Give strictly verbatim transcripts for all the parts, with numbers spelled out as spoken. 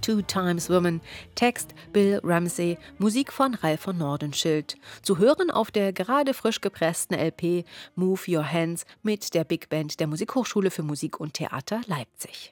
Two Times Woman, Text Bill Ramsey, Musik von Ralf von Nordenschöld. Zu hören auf der gerade frisch gepressten L P Move Your Hands mit der Big Band der Musikhochschule für Musik und Theater Leipzig.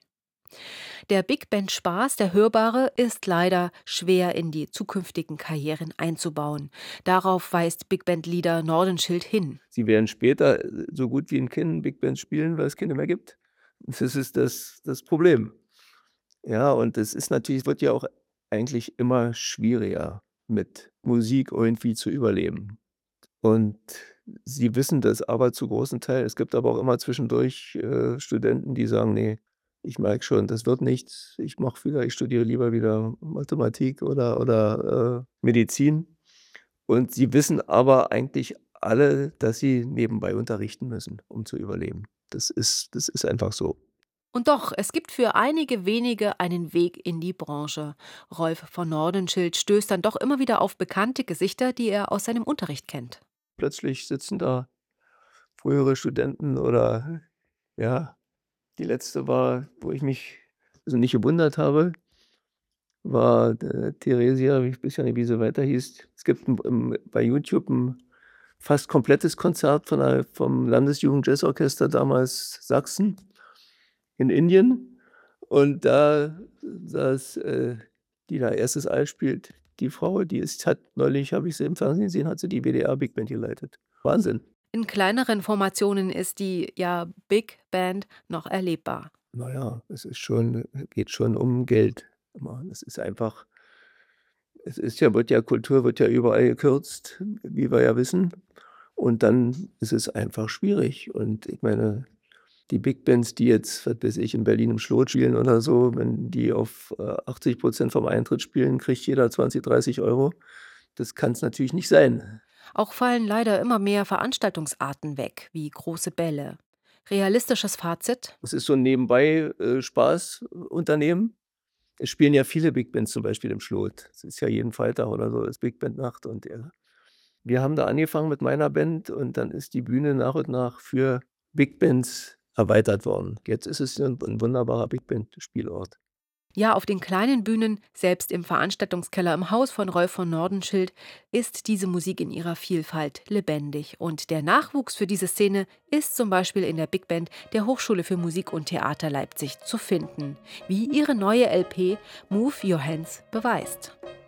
Der Big Band Spaß, der hörbare, ist leider schwer in die zukünftigen Karrieren einzubauen. Darauf weist Big Band Leader Nordenschöld hin. Sie werden später so gut wie in keinen Big Bands spielen, weil es keine mehr gibt. Das ist das, das Problem. Ja, und es ist natürlich, wird ja auch eigentlich immer schwieriger, mit Musik irgendwie zu überleben. Und sie wissen das aber zu großen Teil. Es gibt aber auch immer zwischendurch äh, Studenten, die sagen, nee, ich merke schon, das wird nichts. Ich mache wieder, ich studiere lieber wieder Mathematik oder, oder äh, Medizin. Und sie wissen aber eigentlich alle, dass sie nebenbei unterrichten müssen, um zu überleben. Das ist, das ist einfach so. Und doch, es gibt für einige wenige einen Weg in die Branche. Rolf von Nordenschöld stößt dann doch immer wieder auf bekannte Gesichter, die er aus seinem Unterricht kennt. Plötzlich sitzen da frühere Studenten oder ja, die letzte war, wo ich mich also nicht gewundert habe, war, äh, Theresia, ich weiß ja nicht, wie sie weiter hieß. Es gibt 'n im bei YouTube 'n fast komplettes Konzert von der vom Landesjugendjazzorchester damals Sachsen in Indien. Und da saß, äh, die da erstes All spielt, die Frau, die ist hat neulich habe ich sie im Fernsehen gesehen, hat sie die W D R Big Band geleitet. Wahnsinn. In kleineren Formationen ist die ja Big Band noch erlebbar. Na ja, es ist schon geht schon um Geld immer. Es ist einfach es ist ja wird ja Kultur wird ja überall gekürzt, wie wir ja wissen. Und dann ist es einfach schwierig. Und ich meine, die Big Bands, die jetzt, was weiß ich, in Berlin im Schlot spielen oder so, wenn die auf, äh, achtzig Prozent vom Eintritt spielen, kriegt jeder zwanzig, dreißig Euro. Das kann's natürlich nicht sein. Auch fallen leider immer mehr Veranstaltungsarten weg, wie große Bälle. Realistisches Fazit? Das ist so 'n nebenbei, äh, Spaßunternehmen. Es spielen ja viele Big Bands zum Beispiel im Schlot. Es ist ja jeden Freitag oder so ist Big Band Nacht und, ja, wir haben da angefangen mit meiner Band und dann ist die Bühne nach und nach für Big Bands erweitert worden. Jetzt ist es 'n 'n wunderbarer Big Band Spielort. Ja, auf den kleinen Bühnen, selbst im Veranstaltungskeller im Haus von Rolf von Nordenschöld, ist diese Musik in ihrer Vielfalt lebendig. Und der Nachwuchs für diese Szene ist zum Beispiel in der Big Band der Hochschule für Musik und Theater Leipzig zu finden, wie ihre neue L P Move Your Hands beweist.